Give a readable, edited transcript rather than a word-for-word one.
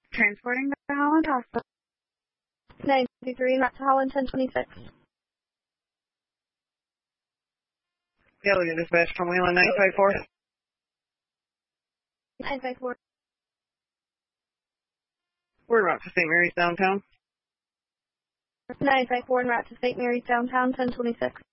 Transporting to Holland Hospital. 953 and route to Holland 1026. Yellow dispatch from Wheeling 954. 954. We're route to St. Mary's downtown. 954 and route to St. Mary's downtown 1026.